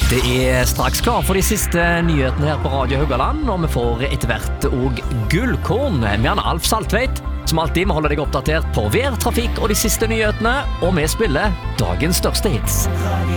Det straks klar for de siste nyhetene her på Radio Haugaland, og vi får etter hvert også gullkorn med Alf Saltveit, som alltid må holde deg oppdatert på vær, trafikk og de siste nyhetene, og vi spiller dagens største hits.